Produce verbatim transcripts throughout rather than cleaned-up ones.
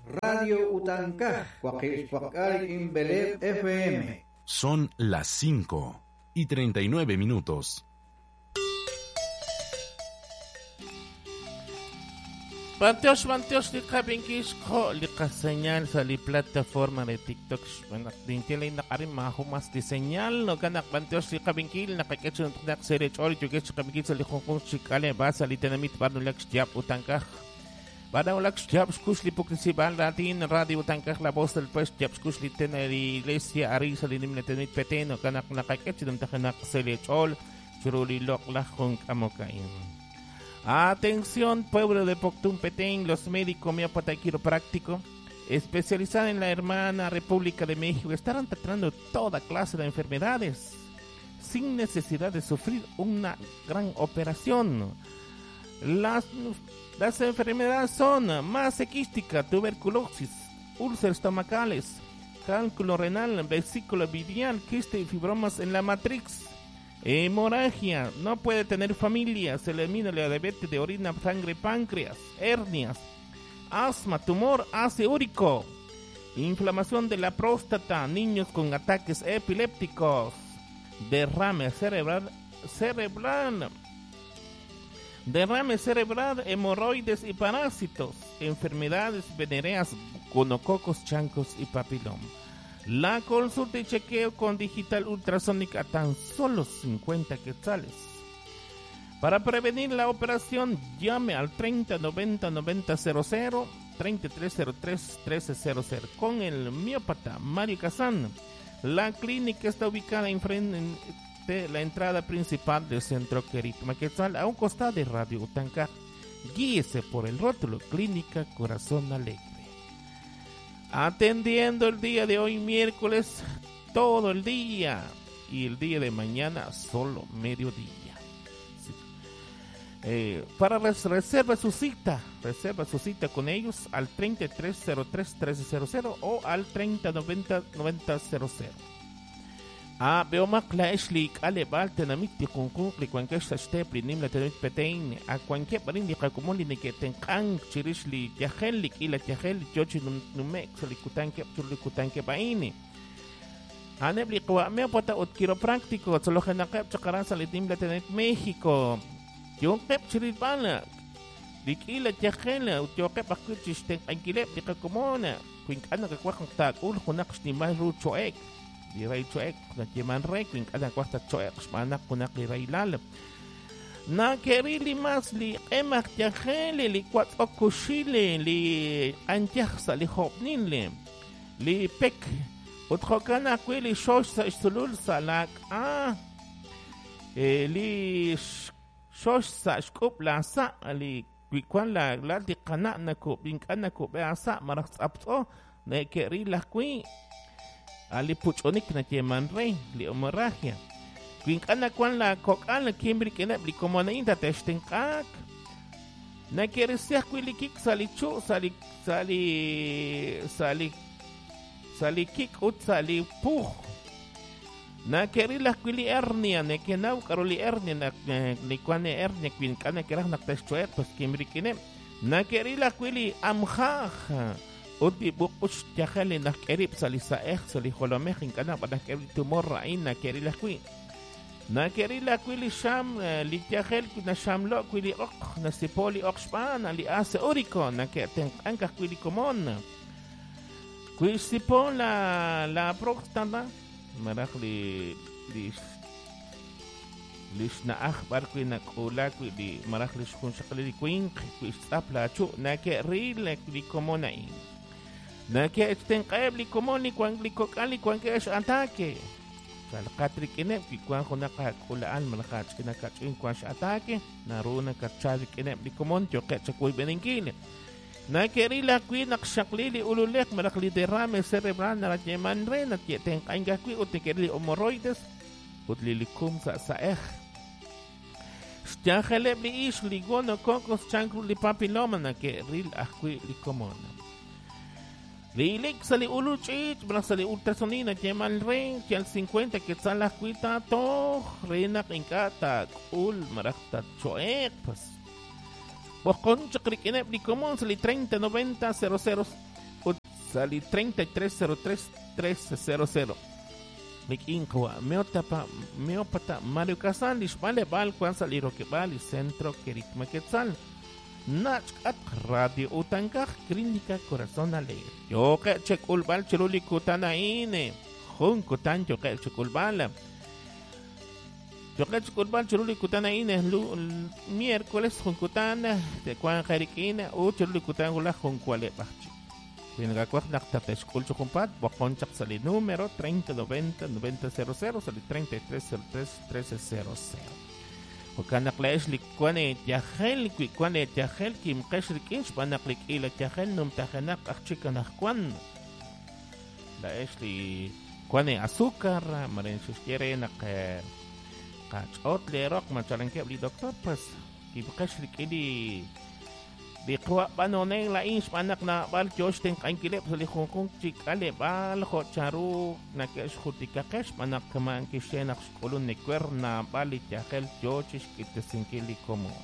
Radio Utancaj, Huaquishhuacay Imbelep F M. Son las cinco y treinta y nueve minutos. Banteos, banteos, lika bingishko, lika señal sa li plataforma de TikTok. Bueno, dintilay na karin mahumas di señal. No kanak banteos, lika bingil, nakikitso ng tunak serich ori, jugit sa kabingil sa likongkong chikale, basa li tenamit parang laks diap Utancaj. Parang laks diap, skus li pukrisibal natin, Radio Utancaj, la voz del pues diap, skus li tenari iglesia, ari sa linim na tenamit pete, no kanak nakikitso ng takanak serich ori, churuli lok lakong kamokain. Atención, pueblo de Poctumpetén, los médicos homeópata y quiropráctico, especializada en la hermana República de México, estarán tratando toda clase de enfermedades sin necesidad de sufrir una gran operación. Las, las enfermedades son masa quística, tuberculosis, úlceras estomacales, cálculo renal, vesícula biliar, quiste y fibromas en la matriz. Hemorragia, no puede tener familia, se elimina la diabetes de orina, sangre, páncreas, hernias, asma, tumor ácido úrico, inflamación de la próstata, niños con ataques epilépticos, derrame cerebral, cerebral, derrame cerebral, hemorroides y parásitos, enfermedades venéreas, gonococos, chancros y papiloma. La consulta y chequeo con digital ultrasónica a tan solo cincuenta quetzales. Para prevenir la operación, llame al treinta noventa noventa cero cero, treinta y tres cero tres trece cero cero con el miópata Mario Kazán. La clínica está ubicada enfrente de la entrada principal del centro Queritma Quetzal, a un costado de Radio Utancaj. Guíese por el rótulo Clínica Corazón Alegre. Atendiendo el día de hoy, miércoles, todo el día. Y el día de mañana, solo mediodía. Sí. Eh, para res- reserva su cita. Reserva su cita con ellos al treinta y tres cero tres trece cero cero o al treinta noventa noventa cero cero. Ah, veo más clash leak ale bal tenamit di kung kung li kwan kesh sa step li nim la tenamit petain a kwan ke parin di ka kumuli ni ke tenkang chirish li tiahel li ila tiahel li jochi num numek sa li kutan ke ptur li kutan ke paini aneb li kwa me pota ut quiropráctico solo genakep chakaran sa li nim la tenamit México yung kep chirit bala li ila tiahel ut yo kep akut chisten ankilep di ka kumona kwing ana ka kwa kang tag ul kunak ni mahru choek di ray choek na kiman rek king ada kwasta choek manak kunak li ray lalap na kerili mas li emak tiahele li kwat okushile li antiach sa li hopnin li li pek utkokana kwe li shosh sa istulul sa lak ah e, li shosh sa shkup la sa li kwan la la di kana na ko bingkan na ko be asa marak apto na kerila kwi ali puchonik na cheman rey li hemorragia kwing ana kwan la kokal na kimbri kena bli como na inta testen kak na keresia kwili kik sali chu sali sali sali sali kik ut sali puh na kerila kwili hernia ne kenau karoli hernia na ni kwan hernia kwing ana kerah nak testuer pas kimbri kena na kerila kwili amha Uti bukus tiakali nak kerip sali saeh sali holomehin kana pada kerip tumor rain na keri la kui na keri la kui li sham li tiakali na sham lo kui li ok na sipoli okspan li ase oriko na keten angka kui li komon kui sipol la la prostata marak li li lish na akhbar kui na kula kui li marak li shkun shakali li kui kui stapla chu na keri la kui komona in na que estén qaibli komoni kwan li kokali kwan ke es atake sal katri kene ki kwan khona ka kulaan malakach kina ka in kwan atake na runa ka chari kene li komon jo ke chakoy beninkile na keri la kwi nak shaklili ululek malakli derrame cerebral na jeman re na ke ten kanga kwi ut keri hemorroides ut lilikum sa saeh Stiachele li ish li gono kokos chankru li papiloma na ke ril akwi li komon Lilik sa li uluchit, bra sa li ultrasonina, jemal ring, tial cincuenta quetzal la cuita to, renak inkata, ul marakta choek, pues. Bokon chakrikinep li komon sa li treinta noventa cero cero, Sali treinta y tres cero tres trece cero cero. Mikinkwa, meotapa, meopata, Mario Casal, Ishmale Bal, Juan Saliro Kebali, Centro Kerik Maquetzal. Nach at Radio Utankaj, Clínica Corazón Alegre. Yo que chekulbal chiruli kutana ine. Jun kutan yo que chekulbala. Yo que chekulbal chiruli kutana ine. Miércoles jun kutana de Juan Jarikina. U chiruli kutan gula jun kuale bachi. Pinagakwak naktapesh kulcho kumpat. Wakonchak sali número treinta noventa noventa cero cero. Sali treinta y tres cero tres trece cero cero. وكانقلاش لك كواني تياخل كي كواني تياخل كي مقشر كينش بانقلك إلى تياخل نم تخنق أخشيك نخكوان لا إيش لي كواني أسكر مرين ششكيري نق قاش أوت لي رق ما تشارن كيب لي دكتور بس كي بقشر كيدي بقوا بانونين لا إيش بانقنا بال جوش تنق إن كليب سلي خونكون تيك علي بال خو تشارو نكش خوتي كاكش بانق كمان كيشين أخش كلون نكورنا بالي تياخل جوشش كتسنكيلي كومون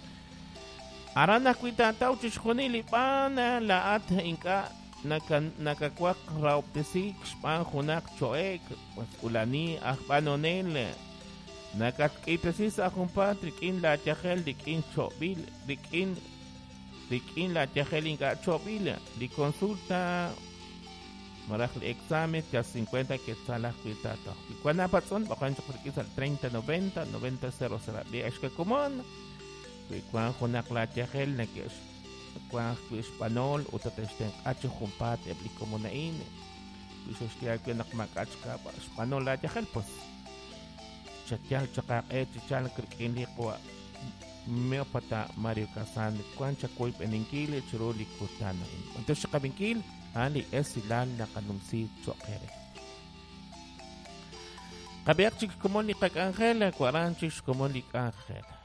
أرانا كويتا تاوشش خوني لي بانا لا أت إنكا نكا نكا كواك راو بتسيك شبان خوناك شويك ولاني أخ بانونين نكا كيتسيس أخون باتريك إن لا تياخل ديك إن شوبيل ديك إن Dikin la tiajelinga chobila, di consulta maraj el examen que a cincuenta que está la cuidata. Y cuando pasó, bajan chocolate al treinta noventa noventa cero cero. De es que común, y cuando junak la tiajel na que es cuando español o te testen h jumpat ebli como na ine. Y es que aquí nak makachka español la tiajel pues. Chachal chakak eh chachal kirkin liqwa. Meopata Mario Casan, Quancha Coip en Inquile, Chiroli Kutana. Entonces, Cabinquil, Ali Esilal, la Canumsi, Chokere. Cabiachik como ni Angela, Quaranchis como ni Angela.